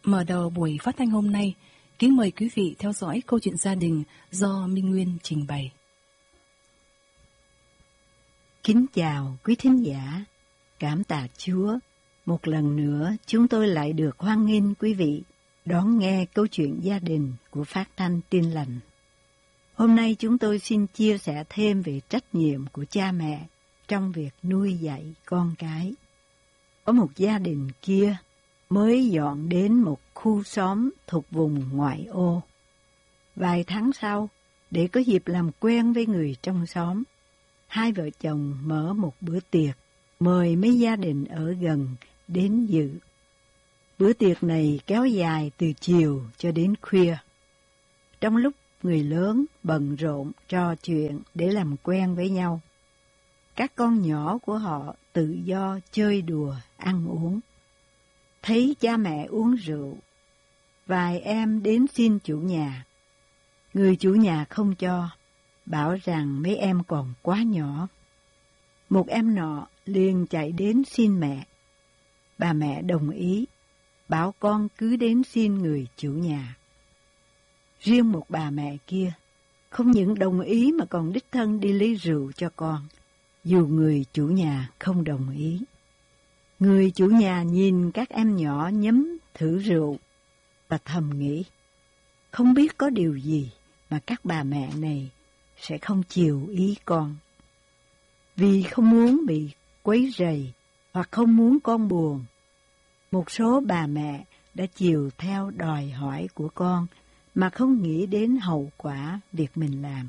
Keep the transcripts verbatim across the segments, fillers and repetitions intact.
Mở đầu buổi phát thanh hôm nay, kính mời quý vị theo dõi câu chuyện gia đình do Minh Nguyên trình bày. Kính chào quý thính giả, cảm tạ Chúa. Một lần nữa chúng tôi lại được hoan nghênh quý vị đón nghe câu chuyện gia đình của Phát thanh Tin Lành. Hôm nay chúng tôi xin chia sẻ thêm về trách nhiệm của cha mẹ trong việc nuôi dạy con cái. Có một gia đình kia mới dọn đến một khu xóm thuộc vùng ngoại ô. Vài tháng sau, để có dịp làm quen với người trong xóm, hai vợ chồng mở một bữa tiệc, mời mấy gia đình ở gần đến dự. Bữa tiệc này kéo dài từ chiều cho đến khuya. Trong lúc người lớn bận rộn trò chuyện để làm quen với nhau, các con nhỏ của họ tự do chơi đùa, ăn uống. Thấy cha mẹ uống rượu, vài em đến xin chủ nhà. Người chủ nhà không cho, bảo rằng mấy em còn quá nhỏ. Một em nọ liền chạy đến xin mẹ. Bà mẹ đồng ý, bảo con cứ đến xin người chủ nhà. Riêng một bà mẹ kia, không những đồng ý mà còn đích thân đi lấy rượu cho con, dù người chủ nhà không đồng ý. Người chủ nhà nhìn các em nhỏ nhấm thử rượu và thầm nghĩ, không biết có điều gì mà các bà mẹ này sẽ không chiều ý con. Vì không muốn bị quấy rầy hoặc không muốn con buồn, một số bà mẹ đã chiều theo đòi hỏi của con mà không nghĩ đến hậu quả việc mình làm.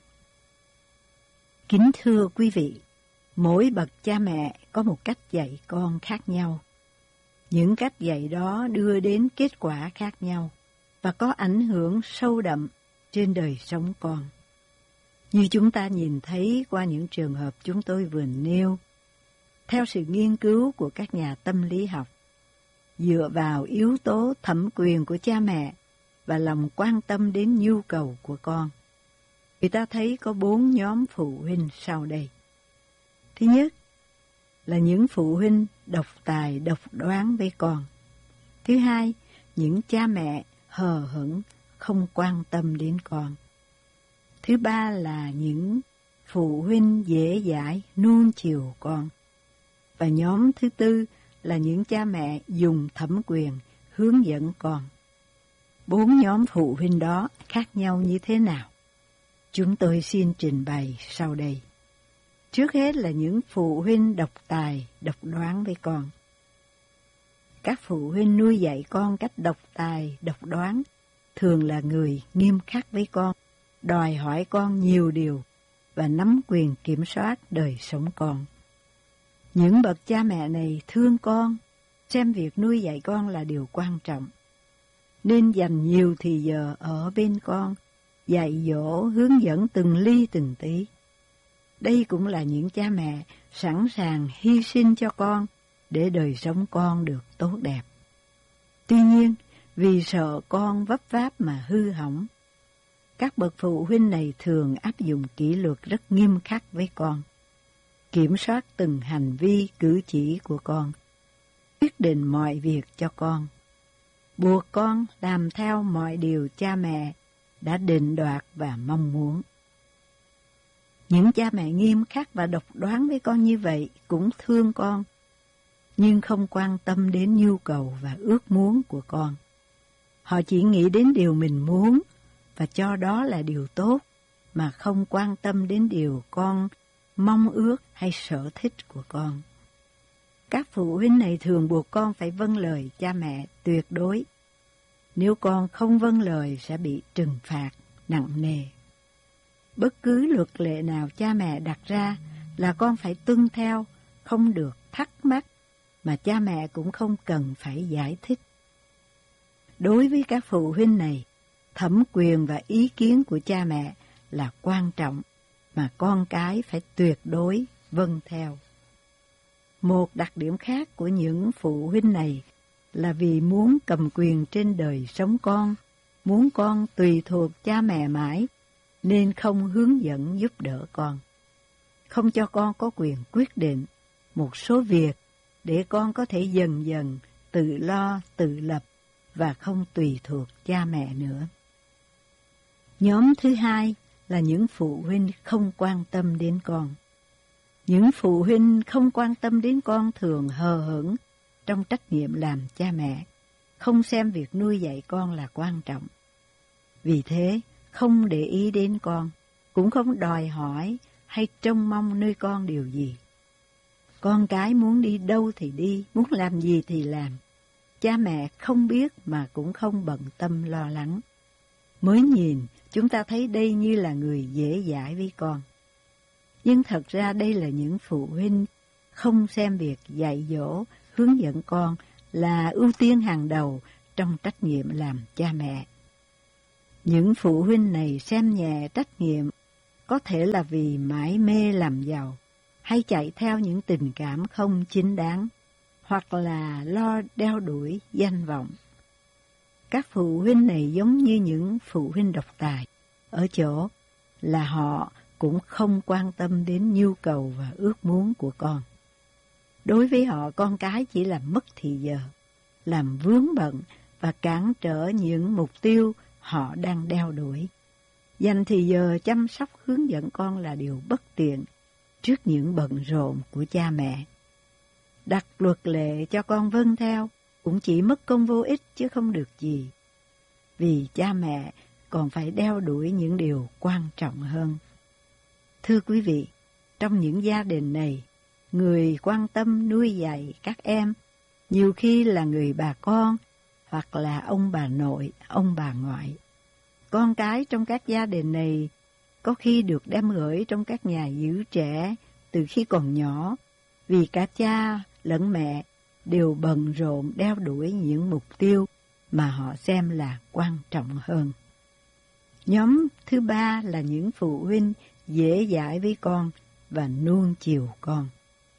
Kính thưa quý vị, mỗi bậc cha mẹ có một cách dạy con khác nhau. Những cách dạy đó đưa đến kết quả khác nhau và có ảnh hưởng sâu đậm trên đời sống con. Như chúng ta nhìn thấy qua những trường hợp chúng tôi vừa nêu, theo sự nghiên cứu của các nhà tâm lý học, dựa vào yếu tố thẩm quyền của cha mẹ và lòng quan tâm đến nhu cầu của con, người ta thấy có bốn nhóm phụ huynh sau đây. Thứ nhất là những phụ huynh độc tài độc đoán với con. Thứ hai, những cha mẹ hờ hững không quan tâm đến con. Thứ ba là những phụ huynh dễ dãi nuông chiều con. Và nhóm thứ tư là những cha mẹ dùng thẩm quyền hướng dẫn con. Bốn nhóm phụ huynh đó khác nhau như thế nào? Chúng tôi xin trình bày sau đây. Trước hết là những phụ huynh độc tài, độc đoán với con. Các phụ huynh nuôi dạy con cách độc tài, độc đoán thường là người nghiêm khắc với con, đòi hỏi con nhiều điều và nắm quyền kiểm soát đời sống con. Những bậc cha mẹ này thương con, xem việc nuôi dạy con là điều quan trọng, nên dành nhiều thì giờ ở bên con, dạy dỗ, hướng dẫn từng ly từng tí. Đây cũng là những cha mẹ sẵn sàng hy sinh cho con để đời sống con được tốt đẹp. Tuy nhiên, vì sợ con vấp váp mà hư hỏng, các bậc phụ huynh này thường áp dụng kỷ luật rất nghiêm khắc với con, kiểm soát từng hành vi cử chỉ của con, quyết định mọi việc cho con, buộc con làm theo mọi điều cha mẹ đã định đoạt và mong muốn. Những cha mẹ nghiêm khắc và độc đoán với con như vậy cũng thương con, nhưng không quan tâm đến nhu cầu và ước muốn của con. Họ chỉ nghĩ đến điều mình muốn và cho đó là điều tốt, mà không quan tâm đến điều con mong ước hay sở thích của con. Các phụ huynh này thường buộc con phải vâng lời cha mẹ tuyệt đối. Nếu con không vâng lời sẽ bị trừng phạt nặng nề. Bất cứ luật lệ nào cha mẹ đặt ra là con phải tuân theo, không được thắc mắc, mà cha mẹ cũng không cần phải giải thích. Đối với các phụ huynh này, thẩm quyền và ý kiến của cha mẹ là quan trọng, mà con cái phải tuyệt đối vâng theo. Một đặc điểm khác của những phụ huynh này là vì muốn cầm quyền trên đời sống con, muốn con tùy thuộc cha mẹ mãi, nên không hướng dẫn giúp đỡ con. Không cho con có quyền quyết định một số việc để con có thể dần dần tự lo, tự lập và không tùy thuộc cha mẹ nữa. Nhóm thứ hai là những phụ huynh không quan tâm đến con. Những phụ huynh không quan tâm đến con thường hờ hững trong trách nhiệm làm cha mẹ, không xem việc nuôi dạy con là quan trọng. Vì thế, không để ý đến con, cũng không đòi hỏi hay trông mong nơi con điều gì. Con cái muốn đi đâu thì đi, muốn làm gì thì làm. Cha mẹ không biết mà cũng không bận tâm lo lắng. Mới nhìn, chúng ta thấy đây như là người dễ dãi với con. Nhưng thật ra đây là những phụ huynh không xem việc dạy dỗ, hướng dẫn con là ưu tiên hàng đầu trong trách nhiệm làm cha mẹ. Những phụ huynh này xem nhẹ trách nhiệm có thể là vì mải mê làm giàu, hay chạy theo những tình cảm không chính đáng, hoặc là lo đeo đuổi danh vọng. Các phụ huynh này giống như những phụ huynh độc tài, ở chỗ là họ cũng không quan tâm đến nhu cầu và ước muốn của con. Đối với họ, con cái chỉ là mất thì giờ, làm vướng bận và cản trở những mục tiêu họ đang đeo đuổi. Dành thì giờ chăm sóc hướng dẫn con là điều bất tiện trước những bận rộn của cha mẹ. Đặt luật lệ cho con vâng theo cũng chỉ mất công vô ích chứ không được gì. Vì cha mẹ còn phải đeo đuổi những điều quan trọng hơn. Thưa quý vị, trong những gia đình này, người quan tâm nuôi dạy các em nhiều khi là người bà con hoặc là ông bà nội, ông bà ngoại. Con cái trong các gia đình này có khi được đem gửi trong các nhà giữ trẻ từ khi còn nhỏ, vì cả cha lẫn mẹ đều bận rộn đeo đuổi những mục tiêu mà họ xem là quan trọng hơn. Nhóm thứ ba là những phụ huynh dễ dãi với con và nuông chiều con.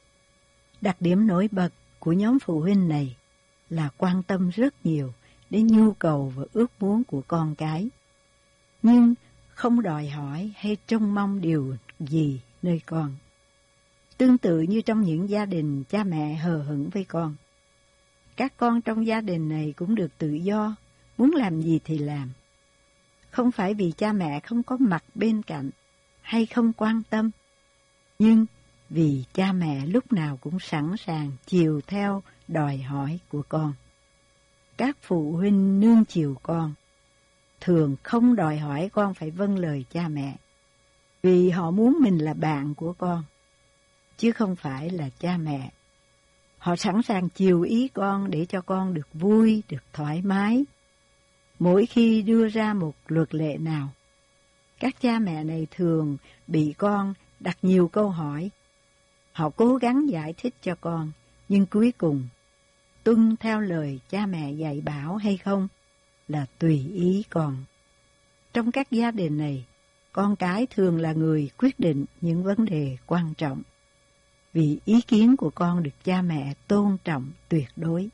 Đặc điểm nổi bật của nhóm phụ huynh này là quan tâm rất nhiều đến nhu cầu và ước muốn của con cái, nhưng không đòi hỏi hay trông mong điều gì nơi con. Tương tự như trong những gia đình cha mẹ hờ hững với con, các con trong gia đình này cũng được tự do, muốn làm gì thì làm. Không phải vì cha mẹ không có mặt bên cạnh hay không quan tâm, nhưng vì cha mẹ lúc nào cũng sẵn sàng chiều theo đòi hỏi của con. Các phụ huynh nương chiều con thường không đòi hỏi con phải vâng lời cha mẹ, vì họ muốn mình là bạn của con, chứ không phải là cha mẹ. Họ sẵn sàng chiều ý con để cho con được vui, được thoải mái. Mỗi khi đưa ra một luật lệ nào, các cha mẹ này thường bị con đặt nhiều câu hỏi. Họ cố gắng giải thích cho con, nhưng cuối cùng tuân theo lời cha mẹ dạy bảo hay không là tùy ý con. Trong các gia đình này, con cái thường là người quyết định những vấn đề quan trọng, vì ý kiến của con được cha mẹ tôn trọng tuyệt đối.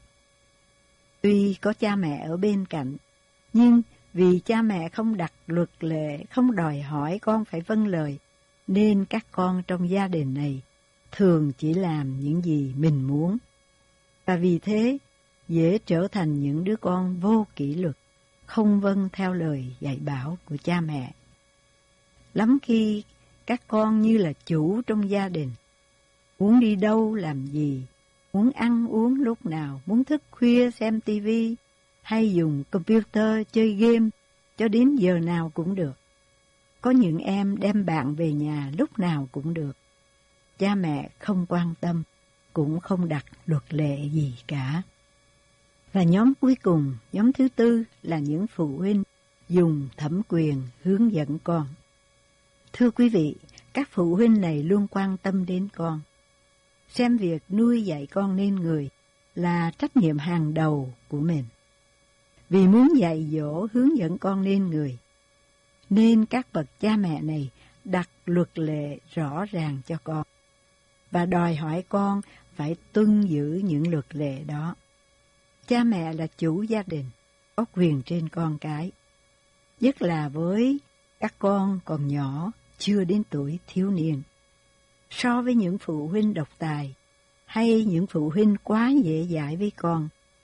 Tuy có cha mẹ ở bên cạnh, nhưng vì cha mẹ không đặt luật lệ, không đòi hỏi con phải vâng lời, nên các con trong gia đình này thường chỉ làm những gì mình muốn. Và vì thế, dễ trở thành những đứa con vô kỷ luật, không vâng theo lời dạy bảo của cha mẹ. Lắm khi các con như là chủ trong gia đình, muốn đi đâu làm gì, muốn ăn uống lúc nào, muốn thức khuya xem tivi hay dùng computer chơi game cho đến giờ nào cũng được. Có những em đem bạn về nhà lúc nào cũng được. Cha mẹ không quan tâm, cũng không đặt luật lệ gì cả. Và nhóm cuối cùng, nhóm thứ tư là những phụ huynh dùng thẩm quyền hướng dẫn con. Thưa quý vị, các phụ huynh này luôn quan tâm đến con, xem việc nuôi dạy con nên người là trách nhiệm hàng đầu của mình. Vì muốn dạy dỗ hướng dẫn con nên người, nên các bậc cha mẹ này đặt luật lệ rõ ràng cho con, và đòi hỏi con phải tuân giữ những luật lệ đó. Cha mẹ là chủ gia đình, có quyền trên con cái, nhất là với các con còn nhỏ, chưa đến tuổi thiếu niên. So với những phụ huynh độc tài hay những phụ huynh quá dễ dãi với con,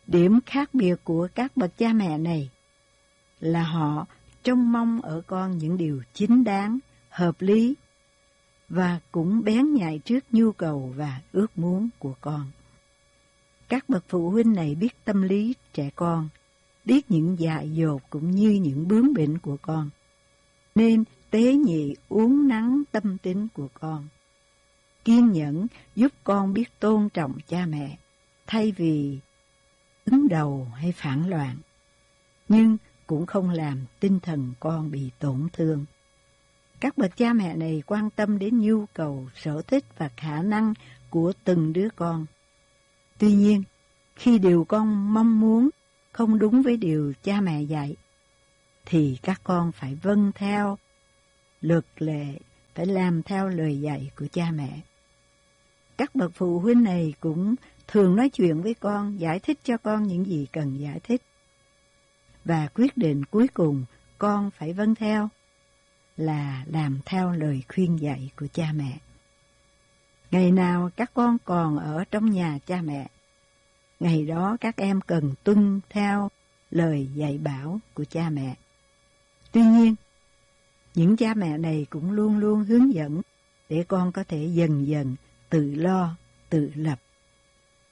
Điểm khác biệt của các bậc cha mẹ này là họ trông mong ở con những điều chính đáng, hợp lý và cũng bén nhạy trước nhu cầu và ước muốn của con. Các bậc phụ huynh này biết tâm lý trẻ con, biết những dại dột cũng như những bướng bỉnh của con, nên tế nhị uốn nắn tâm tính của con. Kiên nhẫn giúp con biết tôn trọng cha mẹ, thay vì ứng đầu hay phản loạn, nhưng cũng không làm tinh thần con bị tổn thương. Các bậc cha mẹ này quan tâm đến nhu cầu, sở thích và khả năng của từng đứa con. Tuy nhiên, khi điều con mong muốn không đúng với điều cha mẹ dạy, thì các con phải vâng theo luật lệ, phải làm theo lời dạy của cha mẹ. Các bậc phụ huynh này cũng thường nói chuyện với con, giải thích cho con những gì cần giải thích. Và quyết định cuối cùng con phải vâng theo là làm theo lời khuyên dạy của cha mẹ. Ngày nào các con còn ở trong nhà cha mẹ, ngày đó các em cần tuân theo lời dạy bảo của cha mẹ. Tuy nhiên, những cha mẹ này cũng luôn luôn hướng dẫn để con có thể dần dần tự lo, tự lập